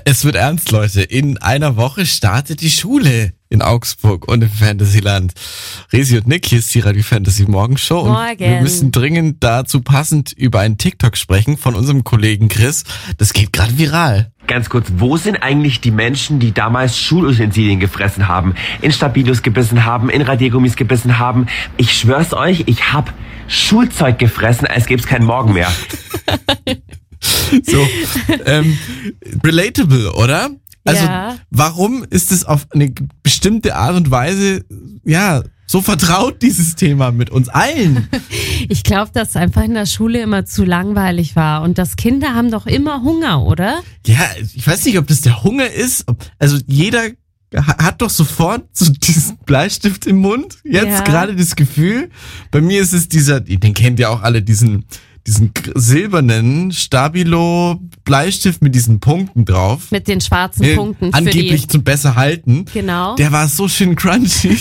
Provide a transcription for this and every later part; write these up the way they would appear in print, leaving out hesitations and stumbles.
Es wird ernst, Leute. In einer Woche startet die Schule in Augsburg und im Fantasyland. Resi und Nick, hier ist die Radio Fantasy Morgenshow. Morgen. Und wir müssen dringend dazu passend über einen TikTok sprechen von unserem Kollegen Chris. Das geht gerade viral. Ganz kurz, wo sind eigentlich die Menschen, die damals Schulutensilien gefressen haben, in Stabilos gebissen haben, in Radiergummis gebissen haben? Ich schwör's euch, ich hab Schulzeug gefressen, als gäb's keinen Morgen mehr. So, relatable, oder? Also, Ja. Warum ist es auf eine bestimmte Art und Weise, so vertraut, dieses Thema mit uns allen? Ich glaube, dass es einfach in der Schule immer zu langweilig war. Und das Kinder haben doch immer Hunger, oder? Ja, ich weiß nicht, ob das der Hunger ist. Also jeder hat doch sofort so diesen Bleistift im Mund. Jetzt Ja. gerade das Gefühl. Bei mir ist es den kennt ja auch alle, diesen silbernen Stabilo-Bleistift mit diesen Punkten drauf. Mit den schwarzen Punkten. Angeblich zum besser halten. Genau. Der war so schön crunchy.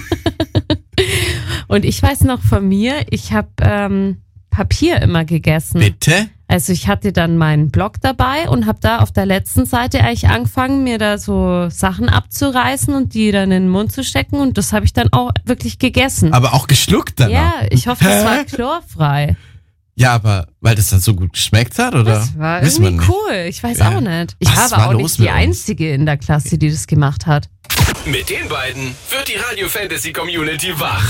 Und ich weiß noch von mir, ich habe Papier immer gegessen. Bitte? Also ich hatte dann meinen Block dabei und habe da auf der letzten Seite eigentlich angefangen, mir da so Sachen abzureißen und die dann in den Mund zu stecken. Und das habe ich dann auch wirklich gegessen. Aber auch geschluckt dann Ja, noch. ich hoffe, das war chlorfrei. Ja, aber weil das dann so gut geschmeckt hat, oder? Das war Wissen wir irgendwie nicht. cool. Ich weiß Ja. auch nicht. Ich Was war war aber auch los nicht die mit uns? Einzige in der Klasse, die das gemacht hat. Mit den beiden wird die Radio Fantasy Community wach.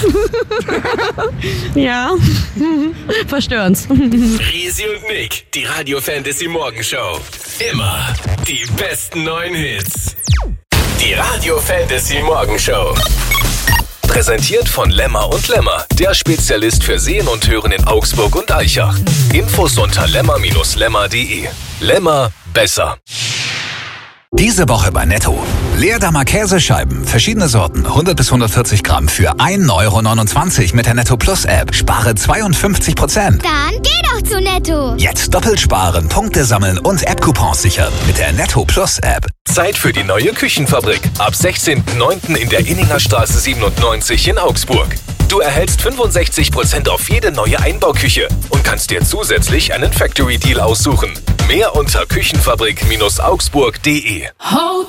Ja, verstörend's. Resi und Nick, die Radio Fantasy Morgenshow. Immer die besten neuen Hits. Die Radio Fantasy Morgenshow. Präsentiert von Lemmer und Lemmer, der Spezialist für Sehen und Hören in Augsburg und Aichach. Infos unter lemmer-lemmer.de. Lemmer besser. Diese Woche bei Netto. Leerdammer Käsescheiben, verschiedene Sorten, 100 bis 140 Gramm für 1,29 € mit der Netto Plus App. Spare 52%. Dann geh doch zu Netto. Jetzt doppelt sparen, Punkte sammeln und App-Coupons sichern mit der Netto Plus App. Zeit für die neue Küchenfabrik. Ab 16.09. in der Inninger Straße 97 in Augsburg. Du erhältst 65% auf jede neue Einbauküche und kannst dir zusätzlich einen Factory Deal aussuchen. Mehr unter küchenfabrik-augsburg.de.